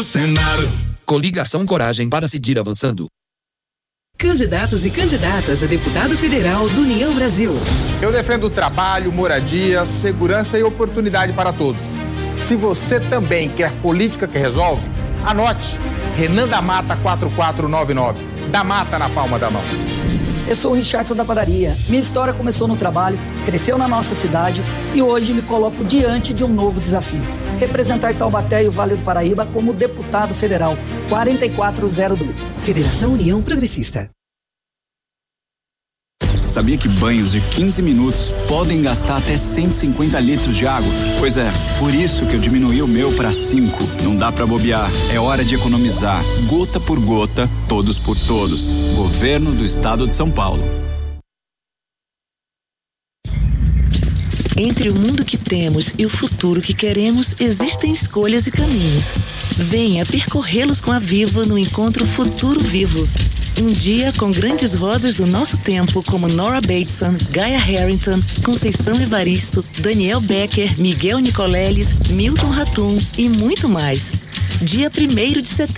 Senado. Coligação Coragem para seguir avançando. Candidatos e candidatas a deputado federal do União Brasil. Eu defendo trabalho, moradia, segurança e oportunidade para todos. Se você também quer política que resolve, anote Renan da Mata 4499. Da Mata na palma da mão. Eu sou o Richardson da Padaria. Minha história começou no trabalho, cresceu na nossa cidade e hoje me coloco diante de um novo desafio. Representar Taubaté e o Vale do Paraíba como deputado federal 4402. Federação União Progressista. Sabia que banhos de 15 minutos podem gastar até 150 litros de água? Pois é, por isso que eu diminuí o meu para 5. Não dá para bobear, é hora de economizar. Gota por gota, todos por todos. Governo do Estado de São Paulo. Entre o mundo que temos e o futuro que queremos, existem escolhas e caminhos. Venha percorrê-los com a Vivo no Encontro Futuro Vivo. Um dia com grandes vozes do nosso tempo, como Nora Bateson, Gaia Harrington, Conceição Evaristo, Daniel Becker, Miguel Nicoleles, Milton Ratum e muito mais. Dia 1º de setembro.